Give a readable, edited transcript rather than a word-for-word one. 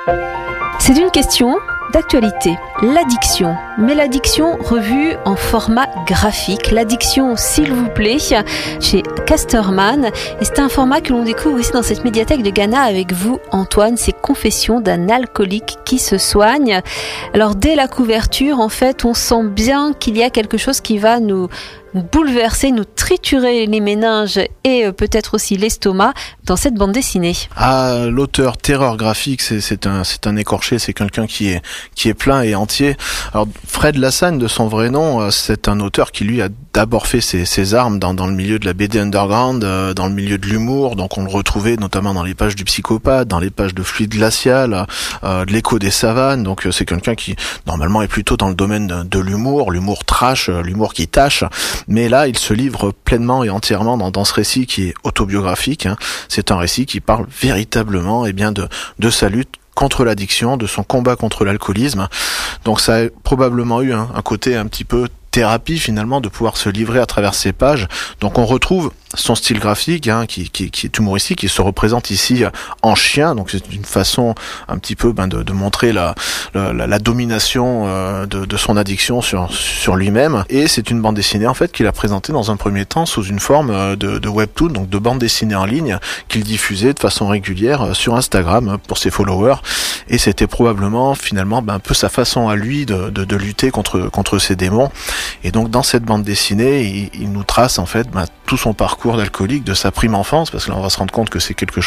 C'est une question d'actualité, l'addiction. Mais l'addiction revue en format graphique. L'addiction, s'il vous plaît, chez Casterman. Et c'est un format que l'on découvre ici dans cette médiathèque de Ghana avec vous, Antoine. C'est Confessions d'un alcoolique qui se soigne. Alors, dès la couverture, en fait, on sent bien qu'il y a quelque chose qui va nous bouleverser, nous triturer les méninges et peut-être aussi l'estomac dans cette bande dessinée. Ah, l'auteur Terreur graphique, c'est un écorché, c'est quelqu'un qui est plein et entier. Alors Fred Lassagne, de son vrai nom, c'est un auteur qui lui a d'abord fait ses armes dans le milieu de la BD underground, dans le milieu de l'humour. Donc on le retrouvait notamment dans les pages du Psychopathe, dans les pages de Fluide glacial, de l'Écho des savanes. Donc c'est quelqu'un qui normalement est plutôt dans le domaine de l'humour trash, l'humour qui tâche. Mais là, il se livre pleinement et entièrement dans ce récit qui est autobiographique. C'est un récit qui parle véritablement de sa lutte contre l'addiction, de son combat contre l'alcoolisme. Donc ça a probablement eu un côté un petit peu thérapie finalement de pouvoir se livrer à travers ces pages. Donc on retrouve son style graphique qui est humoristique, qui se représente ici en chien. Donc c'est une façon un petit peu de montrer la domination de son addiction sur lui-même. Et c'est une bande dessinée en fait qu'il a présentée dans un premier temps sous une forme de webtoon, donc de bande dessinée en ligne qu'il diffusait de façon régulière sur Instagram pour ses followers. Et c'était probablement finalement un peu sa façon à lui de lutter contre ses démons. Et donc dans cette bande dessinée, il nous trace en fait tout son parcours d'alcoolique, de sa prime enfance, parce que là on va se rendre compte que c'est quelque